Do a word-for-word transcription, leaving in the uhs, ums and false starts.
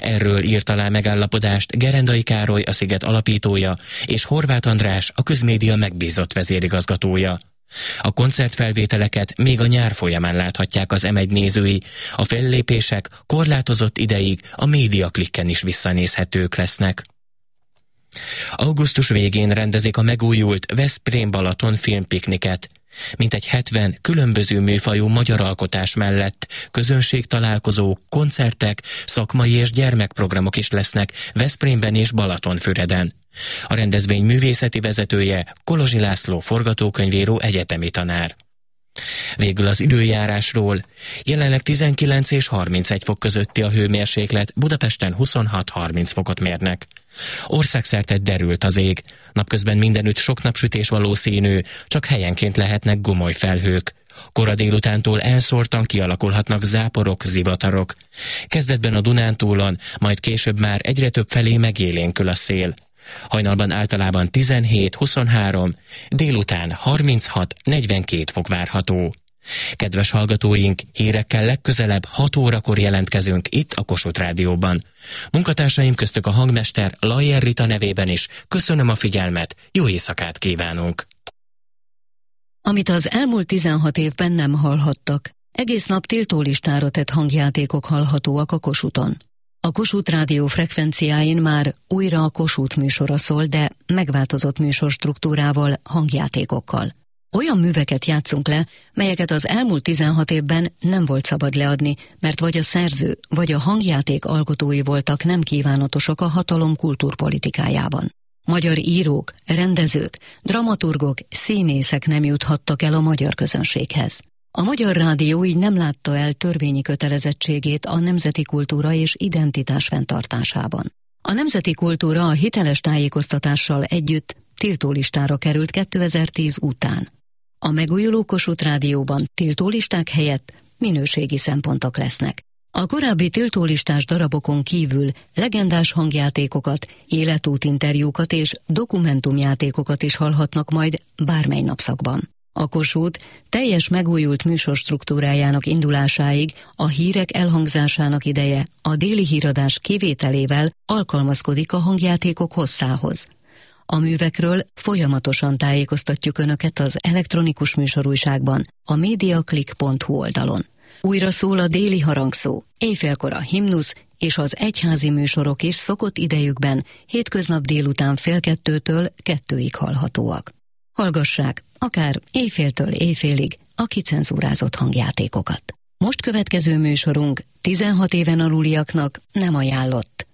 Erről írt alá megállapodást Gerendai Károly, a Sziget alapítója, és Horváth András, a Közmédia megbízott vezérigazgatója. A koncertfelvételeket még a nyár folyamán láthatják az em egy nézői, a fellépések korlátozott ideig a MediaClicken is visszanézhetők lesznek. Augusztus végén rendezik a megújult Veszprém-Balaton filmpikniket. Mintegy hetven különböző műfajú magyar alkotás mellett közönségtalálkozók, koncertek, szakmai és gyermekprogramok is lesznek Veszprémben és Balatonfüreden. A rendezvény művészeti vezetője Kolozsi László forgatókönyvíró egyetemi tanár. Végül az időjárásról. Jelenleg tizenkilenc és harmincegy fok közötti a hőmérséklet, Budapesten huszonhat-harminc fokot mérnek. Országszerte derült az ég. Napközben mindenütt sok napsütés valószínű, csak helyenként lehetnek gomoly felhők. Kora délutántól elszórtan kialakulhatnak záporok, zivatarok. Kezdetben a Dunántúlon, majd később már egyre több felé megélénkül a szél. Hajnalban általában tizenhét-huszonhárom, délután harminchat-negyvenkét fok várható. Kedves hallgatóink, hírekkel legközelebb hat órakor jelentkezünk itt a Kossuth Rádióban. Munkatársaim köztük a hangmester Lajer Rita nevében is köszönöm a figyelmet, jó éjszakát kívánunk! Amit az elmúlt tizenhat évben nem hallhattak, egész nap tiltólistára tett hangjátékok hallhatóak a Kossuthon. A Kossuth Rádió frekvenciáin már újra a Kossuth műsora szól, de megváltozott műsorstruktúrával, hangjátékokkal. Olyan műveket játszunk le, melyeket az elmúlt tizenhat évben nem volt szabad leadni, mert vagy a szerző, vagy a hangjáték alkotói voltak nem kívánatosak a hatalom kultúrpolitikájában. Magyar írók, rendezők, dramaturgok, színészek nem juthattak el a magyar közönséghez. A Magyar Rádió így nem látta el törvényi kötelezettségét a nemzeti kultúra és identitás fenntartásában. A nemzeti kultúra a hiteles tájékoztatással együtt tiltólistára került kétezer-tíz után. A megújuló Kossuth Rádióban tiltólisták helyett minőségi szempontok lesznek. A korábbi tiltólistás darabokon kívül legendás hangjátékokat, életútinterjúkat és dokumentumjátékokat is hallhatnak majd bármely napszakban. A Kossuth teljes megújult műsorstruktúrájának indulásáig a hírek elhangzásának ideje a déli híradás kivételével alkalmazkodik a hangjátékok hosszához. A művekről folyamatosan tájékoztatjuk Önöket az elektronikus műsorújságban, a mediaclick pont hu oldalon. Újra szól a déli harangszó, éjfélkor a himnusz és az egyházi műsorok is szokott idejükben hétköznap délután fél kettőtől kettőig hallhatóak. Hallgassák, akár éjféltől éjfélig a kicenzúrázott hangjátékokat. Most következő műsorunk tizenhat éven aluliaknak nem ajánlott.